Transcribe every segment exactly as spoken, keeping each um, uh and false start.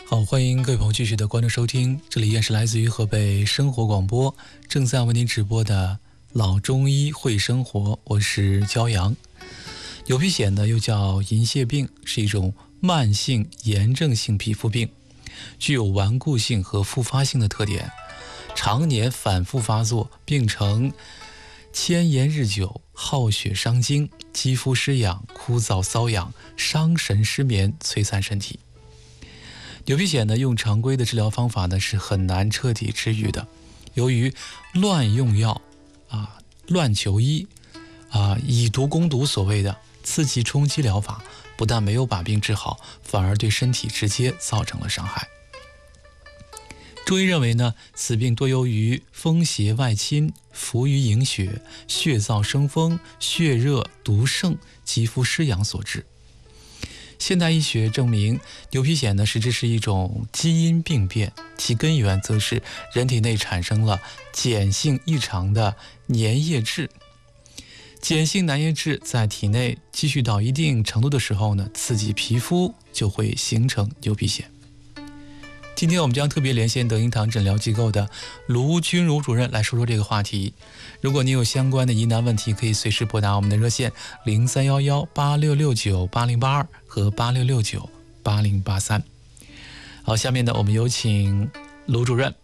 好，欢迎各位朋友继续的关注收听，这里依然是来自于河北生活广播正在为您直播的老中医会生活，我是焦阳。牛皮癣呢又叫银屑病，是一种慢性炎症性皮肤病，具有顽固性和复发性的特点，常年反复发作，病程迁延日久，耗血伤精，肌肤失养，枯燥瘙痒，伤神失眠，摧残身体。牛皮癣呢，用常规的治疗方法呢是很难彻底治愈的。由于乱用药啊、乱求医啊、以毒攻毒，所谓的刺激冲击疗法，不但没有把病治好，反而对身体直接造成了伤害。中医认为呢，此病多由于风邪外侵、浮瘀营血、血燥生风、血热毒盛、肌肤失养所致。现代医学证明，牛皮癣呢实质是一种基因病变，其根源则是人体内产生了碱性异常的粘液质。碱性粘液质在体内积蓄到一定程度的时候呢，刺激皮肤就会形成牛皮癣。今天我们将特别连线德英堂诊疗机构的卢君如主任来说说这个话题。如果您有相关的疑难问题，可以随时拨打我们的热线零三幺幺八六六九八零八二和八六六九八零八三。好，下面呢，我们有请卢主任。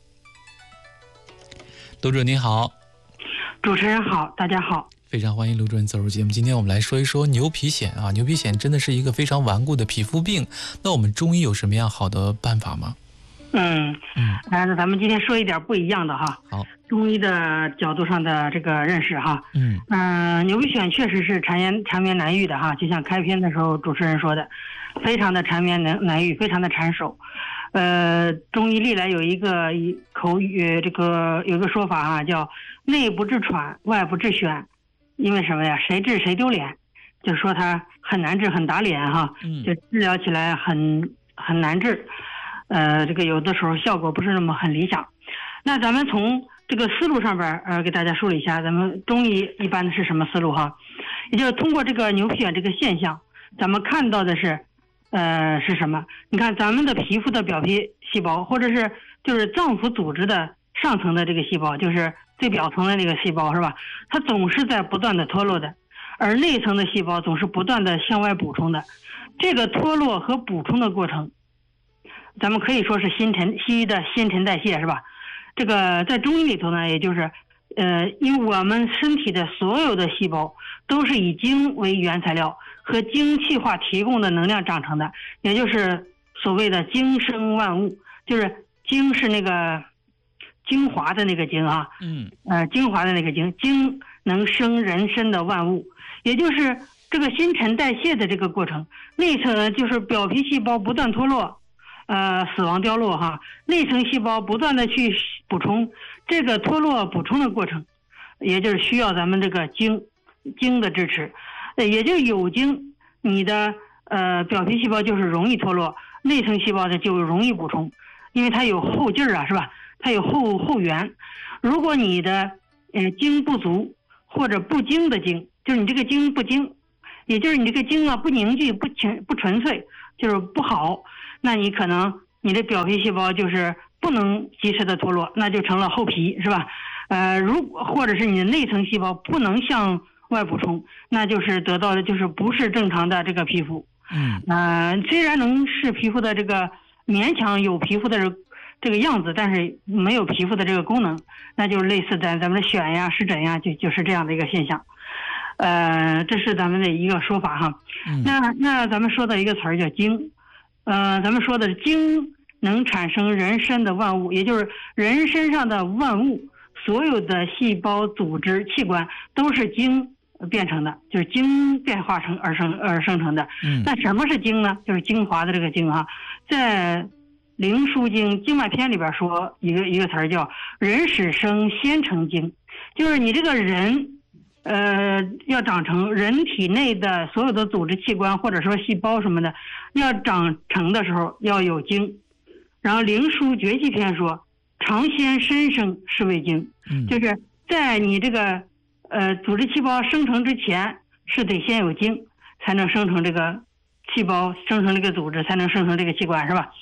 卢主任您好。 主持人好，大家好。 非常欢迎卢主任走入节目。今天我们来说一说牛皮癣啊，牛皮癣真的是一个非常顽固的皮肤病。那我们中医有什么样好的办法吗？ 嗯嗯，那咱们今天说一点不一样的哈。 好， 中医的角度上的这个认识哈。 嗯嗯、呃，牛皮癣确实是缠绵缠绵难愈的哈，就像开篇的时候主持人说的，非常的缠绵难难愈，非常的缠手。呃，中医历来有一个口语，这个有个说法哈，叫内不治喘，外不治癣。因为什么呀？谁治谁丢脸，就说它很难治，很打脸哈。就治疗起来很很难治。呃，这个有的时候效果不是那么很理想。那咱们从这个思路上边呃给大家梳理一下，咱们中医一般的是什么思路哈？也就是通过这个牛皮癣这个现象，咱们看到的是呃是什么？你看咱们的皮肤的表皮细胞，或者是就是脏腑组织的上层的这个细胞，就是最表层的那个细胞是吧？它总是在不断的脱落的，而内层的细胞总是不断的向外补充的。这个脱落和补充的过程，咱们可以说是新陈西医的新陈代谢是吧？这个在中医里头呢，也就是呃，因为我们身体的所有的细胞都是以精为原材料和精气化提供的能量长成的，也就是所谓的精生万物，就是精是那个精华的那个精啊，嗯，呃，精华的那个精，精能生人身的万物，也就是这个新陈代谢的这个过程，内层就是表皮细胞不断脱落。呃，死亡凋落哈，内层细胞不断的去补充，这个脱落补充的过程，也就是需要咱们这个精精的支持，也就有精，你的呃表皮细胞就是容易脱落，内层细胞呢就容易补充，因为它有后劲儿啊，是吧？它有后后援。如果你的呃精不足或者不精的精，就是你这个精不精，也就是你这个精啊不凝聚、不纯不纯粹，就是不好。那你可能你的表皮细胞就是不能及时的脱落，那就成了厚皮是吧？呃，如果或者是你的内层细胞不能向外补充，那就是得到的就是不是正常的这个皮肤。嗯，呃，虽然能是皮肤的这个勉强有皮肤的这个样子，但是没有皮肤的这个功能，那就类似在咱们的癣呀、湿疹呀，就就是这样的一个现象。呃，这是咱们的一个说法哈。嗯、那那咱们说到一个词儿叫精。呃，咱们说的精能产生人身的万物，也就是人身上的万物，所有的细胞、组织、器官都是精变成的，就是精变化成而生而生成的。嗯，那什么是精呢？就是精华的这个精啊，在《灵枢经·经脉篇》里边说一个一个词儿叫“人始生先成精”，就是你这个人。呃，要长成人体内的所有的组织器官或者说细胞什么的，要长成的时候要有精。然后《灵枢·绝气篇》说，常先身生是为精，嗯、就是在你这个呃组织细胞生成之前，是得先有精，才能生成这个细胞，生成这个组织，才能生成这个器官，是吧？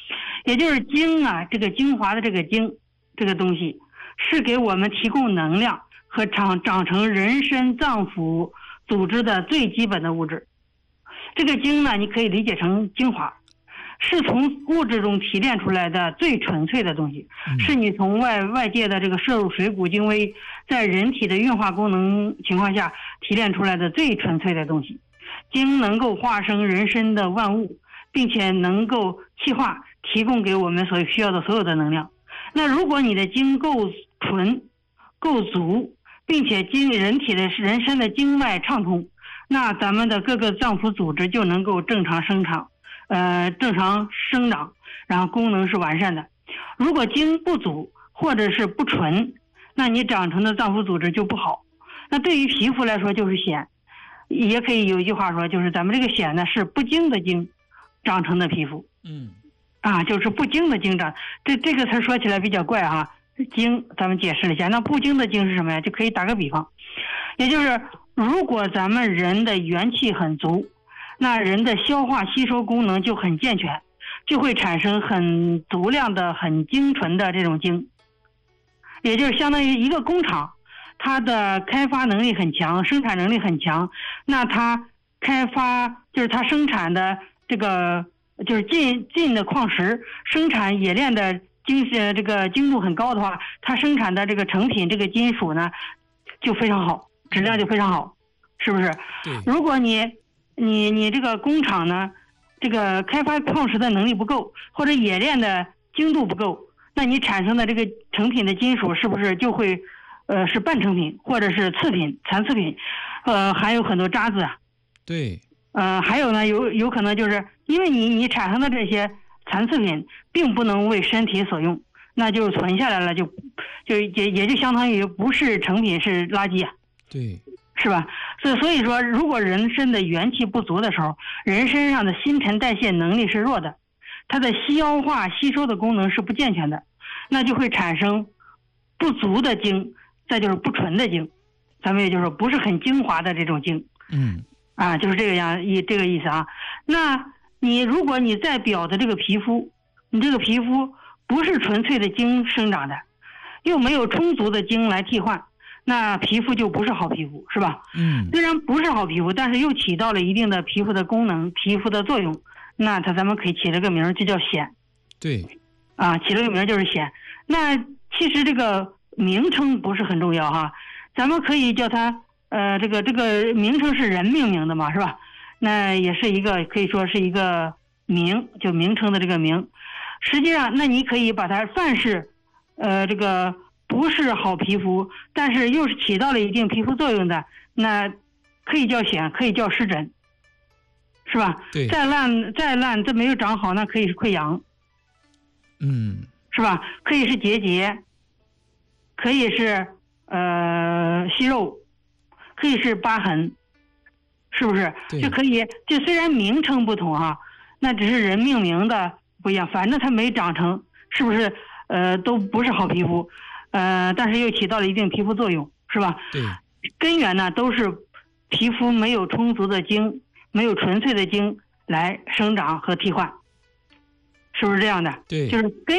也就是精啊，这个精华的这个精，这个东西是给我们提供能量和长长成人参脏腑组织的最基本的物质。这个精呢，你可以理解成精华，是从物质中提炼出来的最纯粹的东西， 嗯、 是你从外外界的这个摄入水谷精微，在人体的运化功能情况下提炼出来的最纯粹的东西。精能够化生人参的万物，并且能够气化，提供给我们所需要的所有的能量。那如果你的精够纯、够足，并且经人体的人参的经脉畅通，那咱们的各个脏腑组织就能够正常生长，呃，正常生长，然后功能是完善的。如果精不足或者是不纯，那你长成的脏腑组织就不好。那对于皮肤来说就是癣，也可以有一句话说，就是咱们这个癣呢是不精的精长成的皮肤。 嗯， 啊，就是不精的精长，这这个词说起来比较怪啊。精咱们解释了一下，那不精的精是什么呀？就可以打个比方，也就是如果咱们人的元气很足，那人的消化吸收功能就很健全，就会产生很足量的很精纯的这种精，也就是相当于一个工厂，它的开发能力很强，生产能力很强，那它开发就是它生产的这个就是进进的矿石，生产冶炼的精这个精度很高的话，它生产的这个成品这个金属呢就非常好，质量就非常好，是不是？ 对。 如果你你你这个工厂呢，这个开发矿石的能力不够，或者冶炼的精度不够，那你产生的这个成品的金属是不是就会呃是半成品或者是次品、残次品，呃还有很多渣子啊。 对。 呃还有呢，有有可能就是因为你你产生的这些残次品并不能为身体所用，那就存下来了，就就也也就相当于不是成品是垃圾啊。 对。 是吧？所以所以说，如果人参的元气不足的时候，人身上的新陈代谢能力是弱的，它的消化吸收的功能是不健全的，那就会产生不足的精，再就是不纯的精，咱们也就是说不是很精华的这种精。 嗯， 啊，就是这个样意这个意思啊。那你如果你在表的这个皮肤，你这个皮肤不是纯粹的精生长的，又没有充足的精来替换，那皮肤就不是好皮肤，是吧？ 嗯， 虽然不是好皮肤，但是又起到了一定的皮肤的功能、皮肤的作用，那它咱们可以起了个名就叫癣。 对。 啊，起了个名就是癣。那其实这个名称不是很重要哈，咱们可以叫它呃，这个这个名称是人命名的嘛，是吧？那也是一个可以说是一个名，就名称的这个名。实际上，那你可以把它凡是呃这个。不是好皮肤，但是又是起到了一定皮肤作用的，那可以叫癣，可以叫湿疹，是吧？ 对。 再烂再烂，这没有长好，那可以是溃疡， 嗯， 是吧？可以是结节，可以是呃息肉，可以是疤痕，是不是？就可以，就虽然名称不同啊，那只是人命名的不一样，反正它没长成，是不是？呃，都不是好皮肤。呃，但是又起到了一定皮肤作用，是吧？ 对。 根源呢都是皮肤没有充足的精，没有纯粹的精来生长和替换，是不是这样的？ 对。 就是根